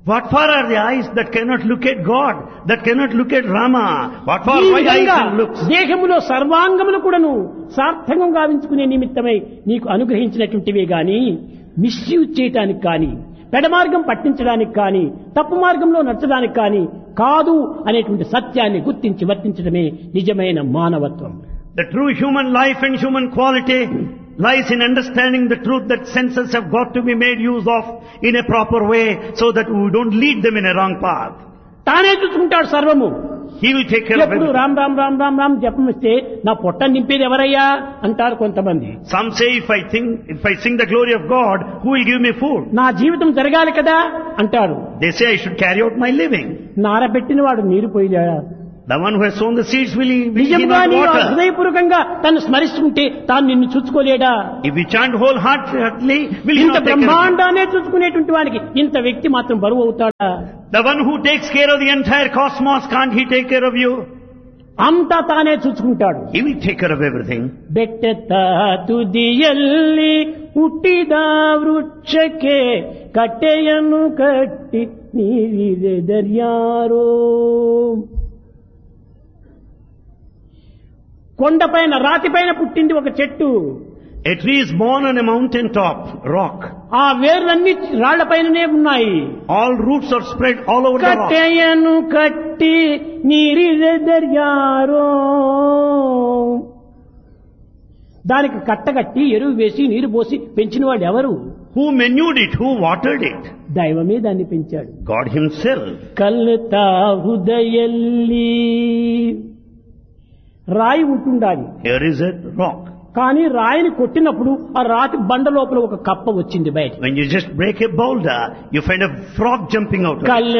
What for are the eyes that cannot look at God, that cannot look at Rama? What for ఈ why eyes విధంగా and looks? దేహములో సర్వాంగములు కూడాను సార్థకంగా గావించుకునే నిమిత్తమై నీకు అనుగ్రహించినటువంటివే గాని మిస్యూజ్ చేయటానికి కానీ పెడమార్గం పట్టించడానికి కానీ తప్పు మార్గంలో నడచడానికి కానీ కాదు అనేటువంటి సత్యాన్ని గుర్తించి వర్తించడమే నిజమైన మానవత్వం. The true human life and human quality lies in understanding the truth that senses have got to be made use of in a proper way so that we don't lead them in a wrong path. తానే చూసుకుంటాడు సర్వము. He will take care of ఎప్పుడు everything. Ram Ram Ram Ram Ram జపం ఇస్తే నా పొట్ట నింపేది ఎవరయ్యా అంటారు కొంతమంది. Some say if I sing the glory of God, who will give me food? నా జీవితం జరగాలి కదా అంటారు. They say I should carry out my living. నారబెట్టిన వాడు నీరు పోయిదా? The one who has sown the seeds will he నిజంగా not నీవు water? హృదయపూర్వకంగా తను స్మరిస్తుంటే తాను నిన్ను చూసుకోలేడా? If we chant wholeheartedly, will he ఇంత not take care of you? బ్రహ్మాండాన్ని చూసుకునేటువంటి వానికి ఇంత వ్యక్తి మాత్రం బరువు అవుతాడా? The one who takes care of the entire cosmos, can't he take care of you? అంతా తానే చూసుకుంటాడు. He will take care of everything. ಬೆಟ್ಟದ ತುದಿಯಲ್ಲಿ ಹುಟ್ಟಿದ ವೃಕ್ಷಕ್ಕೆ ಕಟ್ಟೆಯನ್ನು ಕಟ್ಟಿ ನೀರಿದೆದರ್ಯಾರೋ. కొండపైన రాతిపైన పుట్టింది ఒక చెట్టు. A tree is born on a mountain top, rock. ఆ వేర్లన్నీ రాళ్లపైననే ఉన్నాయి. All roots are spread all over the rock. కట్టెಯನ್ನು కట్టి నీరిదెదర్యారో. దానికి కట్టగట్టి ఎరువు వేసి నీరు పోసి పెంచిన వాడు ఎవరు? Who manured it? Who watered it? దైవమే దాన్ని పెంచాడు. God himself. కల్తా హృదయల్లి రాయి ఉంటుండాలి. Here is a rock. కానీ రాయిని కొట్టినప్పుడు ఆ రాతి బండ లోపల ఒక కప్ప వచ్చింది బయట. When you just break a boulder, you find a frog jumping out of it.